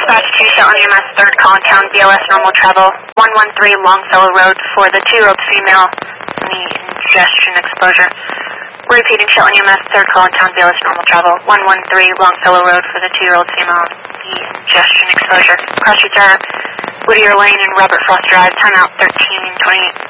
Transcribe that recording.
Class 2 Shelton UMS 3rd Collin Town, BLS normal travel, 113 Longfellow Road for the 2-year-old female, any ingestion exposure. Repeating Shelton UMS 3rd Collin Town, BLS normal travel, 113 Longfellow Road for the 2-year-old female, the ingestion exposure. Cross streets are Whittier Lane and Robert Frost Drive, timeout 13:28.